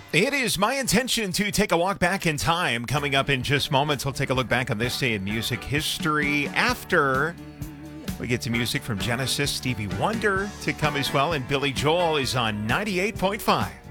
It is my intention to take a walk back in time. Coming up in just moments, we'll take a look back on this day in music history after we get to music from Genesis, Stevie Wonder to come as well, and Billy Joel is on 98.5.